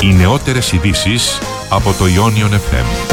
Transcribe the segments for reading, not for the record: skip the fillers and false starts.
Οι νεότερες ειδήσεις από το Ionion FM.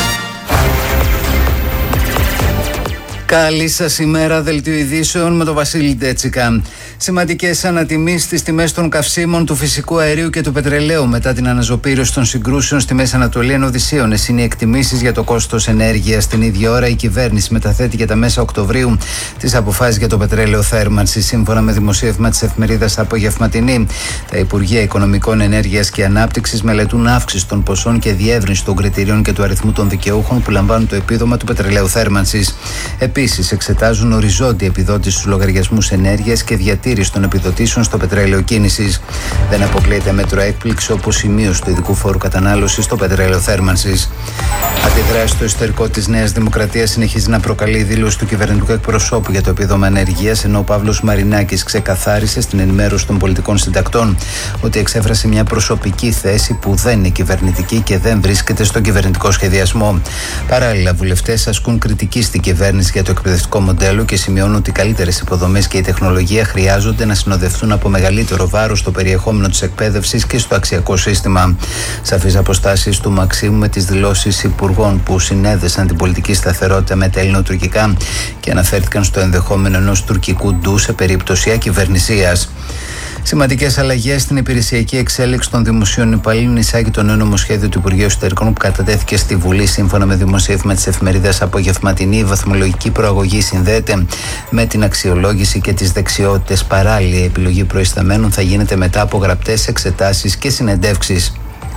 Καλή σας ημέρα, δελτίο ειδήσεων με τον Βασίλη Ντέτσικα. Σημαντικές ανατιμήσεις στις τιμές των καυσίμων, του φυσικού αερίου και του πετρελαίου μετά την αναζωπήρωση των συγκρούσεων στη Μέση Ανατολή εν οδυσσίωνες είναι οι εκτιμήσεις για το κόστος ενέργειας. Την ίδια ώρα η κυβέρνηση μεταθέτει για τα μέσα Οκτωβρίου τις αποφάσεις για το πετρέλαιο θέρμανσης. Σύμφωνα με δημοσίευμα της εφημερίδας Απογευματινή, τα Υπουργεία Οικονομικών, Ενέργειας και Ανάπτυξης μελετούν αύξηση των ποσών και διεύρυνση των κριτηρίων και του αριθμού των δικαιούχων που λαμβάνουν το επίδομα του πετρελαίου θέρμανσης. Επίσης, εξετάζουν οριζόντια επιδότηση στους λογαριασμούς ενέργειας και διατήρηση των επιδοτήσεων στο πετρέλαιο κίνησης. Δεν αποκλείεται μέτρο έκπληξη όπως η μείωση του ειδικού φόρου κατανάλωσης στο πετρέλαιο θέρμανσης. Αντιδράσει στο εσωτερικό της Νέας Δημοκρατίας συνεχίζει να προκαλεί η δήλωση του κυβερνητικού εκπροσώπου για το επίδομα ενέργειας, ενώ ο Παύλος Μαρινάκης ξεκαθάρισε στην ενημέρωση των πολιτικών συντακτών ότι εξέφρασε μια προσωπική θέση που δεν είναι κυβερνητική και δεν βρίσκεται στον κυβερνητικό σχεδιασμό. Παράλληλα, βουλευτές ασκούν κριτική στην κυβέρνηση για το εκπαιδευτικό μοντέλο και σημειώνουν ότι οι καλύτερες υποδομές και η τεχνολογία χρειάζονται να συνοδευτούν από μεγαλύτερο βάρος στο περιεχόμενο της εκπαίδευσης και στο αξιακό σύστημα. Σαφείς αποστάσεις του Μαξίμου με τις δηλώσεις υπουργών που συνέδεσαν την πολιτική σταθερότητα με τα ελληνοτουρκικά και αναφέρθηκαν στο ενδεχόμενο ενός τουρκικού ντου σε περίπτωση ακυβερνησίας. Σημαντικές αλλαγές στην υπηρεσιακή εξέλιξη των δημοσίων υπαλλήλων εισάγει το νέο νομοσχέδιο του Υπουργείου Εσωτερικών που κατατέθηκε στη Βουλή. Σύμφωνα με δημοσίευμα της εφημερίδας Απογευματινή, η βαθμολογική προαγωγή συνδέεται με την αξιολόγηση και τις δεξιότητες. Παράλληλα, η επιλογή προϊσταμένων θα γίνεται μετά από γραπτές εξετάσεις και συνεντεύξεις.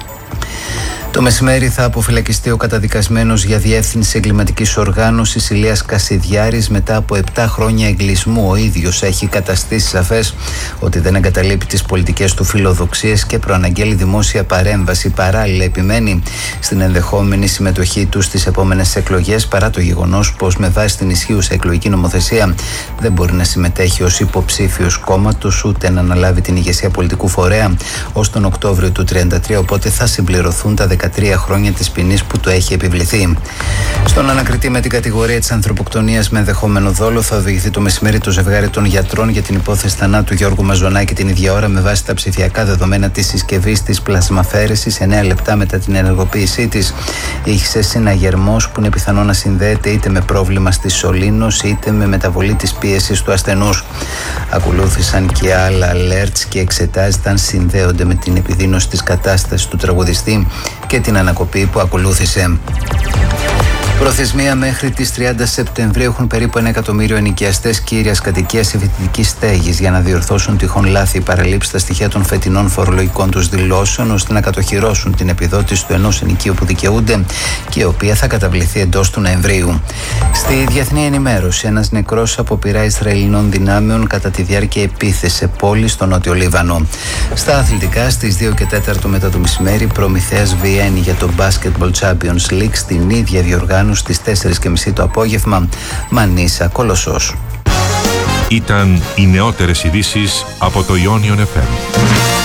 Το μεσημέρι θα αποφυλακιστεί ο καταδικασμένος για διεύθυνση εγκληματικής οργάνωσης Ηλίας Κασιδιάρης μετά από 7 χρόνια εγκλεισμού. Ο ίδιος έχει καταστήσει σαφές ότι δεν εγκαταλείπει τις πολιτικές του φιλοδοξίες και προαναγγέλει δημόσια παρέμβαση. Παράλληλα, επιμένει στην ενδεχόμενη συμμετοχή του στις επόμενες εκλογές, παρά το γεγονός πως με βάση την ισχύουσα εκλογική νομοθεσία δεν μπορεί να συμμετέχει ως υποψήφιος κόμματος ούτε να αναλάβει την ηγεσία πολιτικού φορέα ως τον Οκτώβριο του 2033, οπότε θα συμπληρωθούν τα 13 χρόνια της ποινής που του έχει επιβληθεί. Στον ανακριτή με την κατηγορία της ανθρωποκτονίας με ενδεχόμενο δόλο θα οδηγηθεί το μεσημέρι το ζευγάρι των γιατρών για την υπόθεση θανάτου Γιώργου Μαζονάκη την ίδια ώρα με βάση τα ψηφιακά δεδομένα της συσκευής της πλασμαφέρεσης. 9 λεπτά μετά την ενεργοποίησή της είχε συναγερμός που είναι πιθανό να συνδέεται είτε με πρόβλημα στη σωλήνωση είτε με μεταβολή της πίεσης του ασθενούς. Ακολούθησαν και άλλα alerts και εξετάζεται αν συνδέονται με την επιδείνωση της κατάστασης του τραγουδιστή και την ανακοπή που ακολούθησε. Προθεσμία μέχρι τις 30 Σεπτεμβρίου έχουν περίπου 1 εκατομμύριο ενοικιαστές κύριας κατοικίας ή φοιτητικής στέγης για να διορθώσουν τυχόν λάθη ή παραλήψεις στα στοιχεία των φετινών φορολογικών τους δηλώσεων, ώστε να κατοχυρώσουν την επιδότηση του ενός ενοικίου που δικαιούνται και η οποία θα καταβληθεί εντός του Νοεμβρίου. Στη διεθνή ενημέρωση, ένας νεκρός από πυρά Ισραηλινών δυνάμεων κατά τη διάρκεια επίθεσης σε πόλη στο Νότιο Λίβανο. Στα αθλητικά, στις 2 και 4 μετά το μεσημέρι, Προμηθέας Βιέννη για το Basketball Champions League στην ίδια διοργάνωση στις 4:30 το απόγευμα, Μανίσα Κολοσσός. Ήταν οι νεότερες ειδήσεις από το Ionion FM.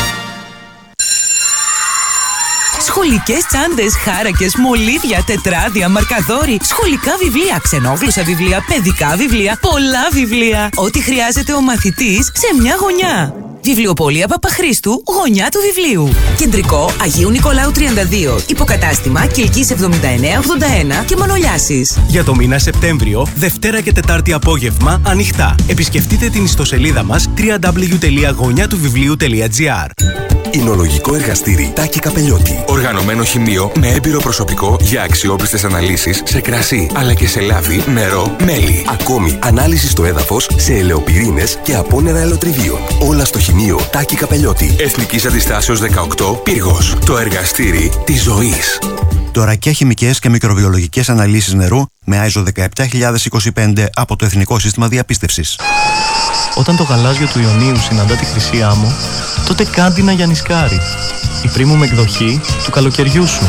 Σχολικές τσάντες, χάρακες, μολύβια, τετράδια, μαρκαδόροι, σχολικά βιβλία, ξενόγλωσσα βιβλία, παιδικά βιβλία, πολλά βιβλία. Ό,τι χρειάζεται ο μαθητής σε μια γωνιά. Βιβλιοπωλεία Παπαχρήστου, γωνιά του βιβλίου. Κεντρικό Αγίου Νικολάου 32. Υποκατάστημα Κιλκής 7981 και Μανολιάσης. Για το μήνα Σεπτέμβριο, Δευτέρα και Τετάρτη απόγευμα, ανοιχτά. Επισκεφτείτε την ιστοσελίδα μας www.γωνιατουβιβλίου.gr. Εινολογικό εργαστήρι Τάκη Καπελιώτη. Οργανωμένο χημείο με έμπειρο προσωπικό για αξιόπιστες αναλύσεις σε κρασί αλλά και σε λάδι, νερό, μέλι. Ακόμη ανάλυση στο έδαφος σε ελαιοπυρήνες και απόνερα ελαιοτριβίων. Όλα στο χημείο Τάκη Καπελιώτη. Εθνικής Αντιστάσεως 18, Πύργος. Το εργαστήρι της ζωής. Τωρακιά χημικές και μικροβιολογικές αναλύσεις νερού με ISO 17025 από το Εθνικό Σύστημα Διαπίστευσης. Όταν το γαλάζιο του Ιωνίου συναντά τη χρυσή άμμο, τότε κάντι να γιανισκάρει. Η premium εκδοχή του καλοκαιριού σου.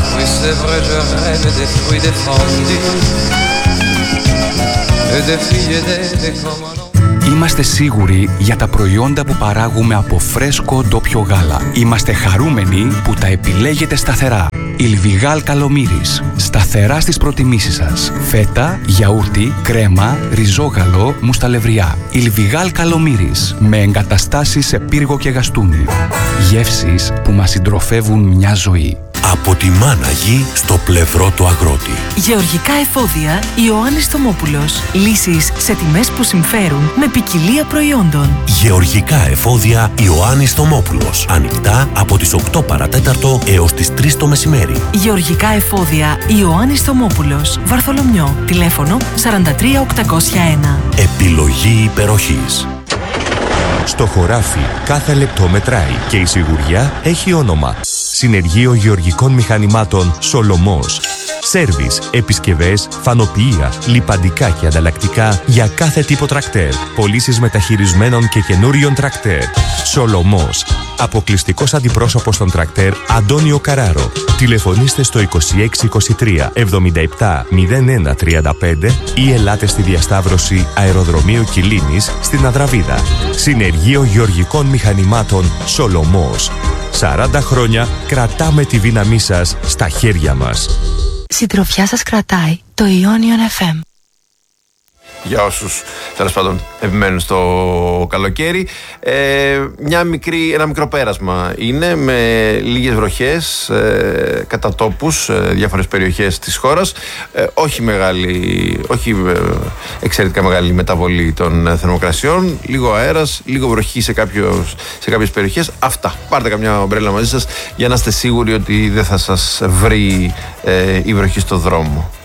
Είμαστε σίγουροι για τα προϊόντα που παράγουμε από φρέσκο ντόπιο γάλα. Είμαστε χαρούμενοι που τα επιλέγετε σταθερά. Ιλβιγάλ Καλομύρης. Σταθερά στις προτιμήσεις σας. Φέτα, γιαούρτι, κρέμα, ριζόγαλο, μουσταλευριά. Ιλβιγάλ Καλομύρης. Με εγκαταστάσεις σε πύργο και γαστούνι. Γεύσεις που μας συντροφεύουν μια ζωή. Από τη μάνα γη στο πλευρό του αγρότη. Γεωργικά εφόδια Ιωάννης Θωμόπουλος. Λύσεις σε τιμές που συμφέρουν με ποικιλία προϊόντων. Γεωργικά εφόδια Ιωάννης Θωμόπουλος. Ανοιχτά από τις 8 παρατέταρτο έως τις 3 το μεσημέρι. Γεωργικά εφόδια Ιωάννης Θωμόπουλος. Βαρθολομιό. Τηλέφωνο 43801. Επιλογή υπεροχής. Στο χωράφι κάθε λεπτό μετράει και η σιγουριά έχει όνομα. Συνεργείο Γεωργικών Μηχανημάτων Σολομός. Σέρβις, επισκευές, φανοποιεία, λιπαντικά και ανταλλακτικά για κάθε τύπο τρακτέρ. Πωλήσεις μεταχειρισμένων και καινούριων τρακτέρ. Σολομός. Αποκλειστικός αντιπρόσωπος των τρακτέρ Αντώνιο Καράρο. Τηλεφωνήστε στο 2623 77 01 35 ή ελάτε στη διασταύρωση Αεροδρομίου Κιλίνης στην Αδραβίδα. Συνεργείο Γεωργικών Μηχανημάτων Σολομός. 40 χρόνια κρατάμε τη δύναμή σας στα χέρια μας. Συντροφιά σας κρατάει το Ionion FM. Για όσους τέλος πάντων επιμένουν στο καλοκαίρι, ένα μικρό πέρασμα είναι με λίγες βροχές κατά τόπους, διάφορες περιοχές της χώρας, όχι εξαιρετικά μεγάλη μεταβολή των θερμοκρασιών, λίγο αέρας, λίγο βροχή σε κάποιες περιοχές. Αυτά, πάρτε καμιά ομπρέλα μαζί σας για να είστε σίγουροι ότι δεν θα σας βρει η βροχή στο δρόμο.